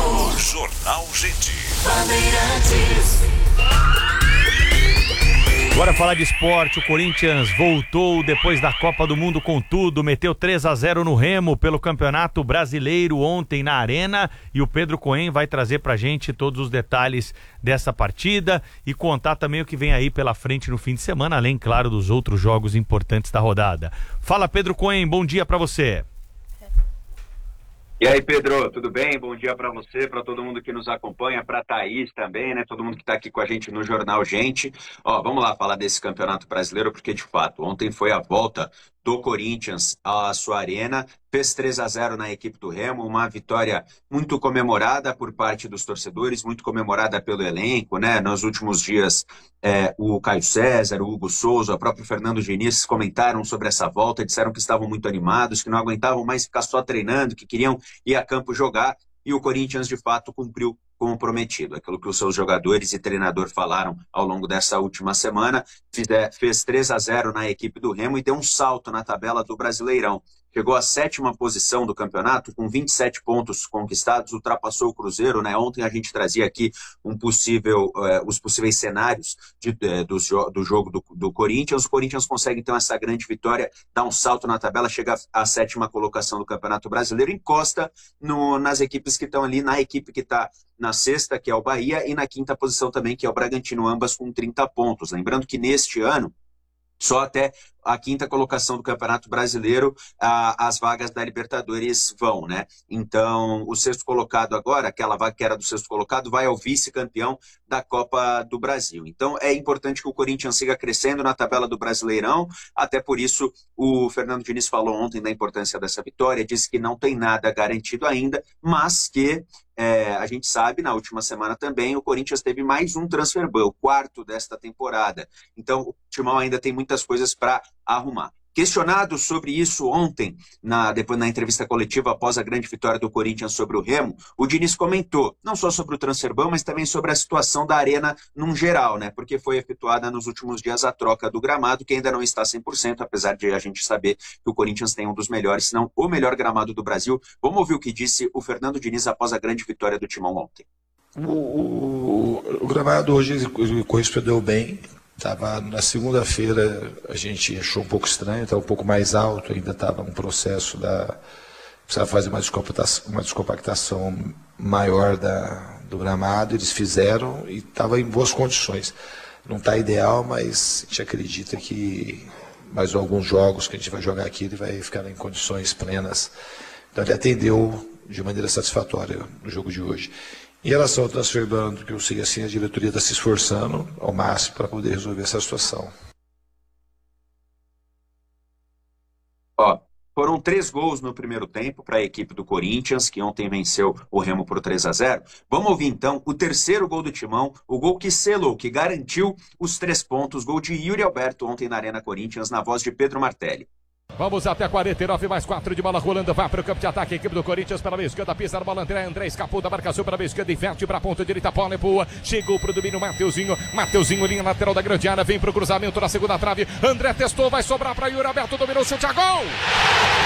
Jornal Gente. Bora falar de esporte. O Corinthians voltou depois da Copa do Mundo com tudo, meteu 3-0 no Remo pelo Campeonato Brasileiro ontem na Arena, e o Pedro Cohen vai trazer pra gente todos os detalhes dessa partida e contar também o que vem aí pela frente no fim de semana, além, claro, dos outros jogos importantes da rodada. Fala, Pedro Cohen, bom dia pra você. E aí, Pedro, tudo bem? Bom dia para você, para todo mundo que nos acompanha, para a Thaís também, né? Todo mundo que está aqui com a gente no Jornal Gente. Ó, vamos lá falar desse Campeonato Brasileiro, porque de fato, ontem foi a volta do Corinthians à sua arena, fez 3-0 na equipe do Remo, uma vitória muito comemorada por parte dos torcedores, muito comemorada pelo elenco, né? Nos últimos dias, o Caio César, o Hugo Souza, o próprio Fernando Diniz comentaram sobre essa volta, disseram que estavam muito animados, que não aguentavam mais ficar só treinando, que queriam ir a campo jogar, e o Corinthians de fato cumpriu como prometido. Aquilo que os seus jogadores e treinador falaram ao longo dessa última semana, fez 3-0 na equipe do Remo e deu um salto na tabela do Brasileirão. Chegou à 7ª posição do campeonato, com 27 pontos conquistados, ultrapassou o Cruzeiro, né? Ontem a gente trazia aqui os possíveis cenários do jogo do Corinthians. O Corinthians consegue, então, essa grande vitória, dá um salto na tabela, chega à 7ª colocação do Campeonato Brasileiro, encosta nas equipes que estão ali, na equipe que está na 6ª, que é o Bahia, e na 5ª posição também, que é o Bragantino, ambas com 30 pontos. Lembrando que neste ano, só até a 5ª colocação do Campeonato Brasileiro, as vagas da Libertadores vão, né? Então, o 6º colocado agora, aquela vaga que era do 6º colocado, vai ao vice-campeão da Copa do Brasil. Então, é importante que o Corinthians siga crescendo na tabela do Brasileirão, até por isso o Fernando Diniz falou ontem da importância dessa vitória, disse que não tem nada garantido ainda, mas que a gente sabe, na última semana também, o Corinthians teve mais um transfer ban, o 4º desta temporada. Então, o Timão ainda tem muitas coisas para arrumar. Questionado sobre isso ontem, depois na entrevista coletiva após a grande vitória do Corinthians sobre o Remo, o Diniz comentou, não só sobre o transfer ban, mas também sobre a situação da arena num geral, né? Porque foi efetuada nos últimos dias a troca do gramado, que ainda não está 100%, apesar de a gente saber que o Corinthians tem um dos melhores, se não o melhor gramado do Brasil. Vamos ouvir o que disse o Fernando Diniz após a grande vitória do Timão ontem. O gramado hoje correspondeu bem. Tava na segunda-feira, a gente achou um pouco estranho, estava um pouco mais alto, ainda estava um processo precisava fazer uma descompactação maior do gramado, eles fizeram e estava em boas condições. Não está ideal, mas a gente acredita que mais alguns jogos que a gente vai jogar aqui, ele vai ficar em condições plenas. Então ele atendeu de maneira satisfatória no jogo de hoje. Em relação ao transfer ban, que eu sei assim, a diretoria está se esforçando ao máximo para poder resolver essa situação. Foram 3 gols no primeiro tempo para a equipe do Corinthians, que ontem venceu o Remo por 3-0. Vamos ouvir então o 3º gol do Timão, o gol que selou, que garantiu os 3 pontos, gol de Yuri Alberto ontem na Arena Corinthians, na voz de Pedro Martelli. Vamos até 49, mais 4 de bola rolando, vai para o campo de ataque, a equipe do Corinthians pela meia esquerda, pisa na bola, André escapou da marcação pela meia esquerda, inverte para a ponta direita, bola é boa, chegou para o domínio Mateuzinho, linha lateral da grande área, vem para o cruzamento na segunda trave, André testou, vai sobrar para Yuri Alberto, dominou o chute, a gol!